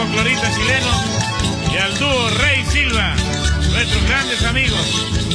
folclorista chileno y al dúo Rey Silva, nuestros grandes amigos.